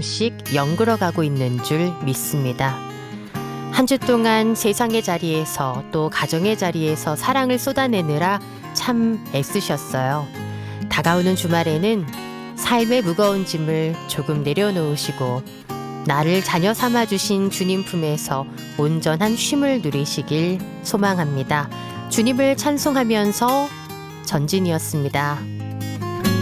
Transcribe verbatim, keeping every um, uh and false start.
조금씩 연그러가고 있는 줄 믿습니다. 한 주 동안 세상의 자리에서 또 가정의 자리에서 사랑을 쏟아내느라 참 애쓰셨어요. 다가오는 주말에는 삶의 무거운 짐을 조금 내려놓으시고 나를 자녀 삼아주신 주님 품에서 온전한 쉼을 누리시길 소망합니다. 주님을 찬송하면서 전진이었습니다.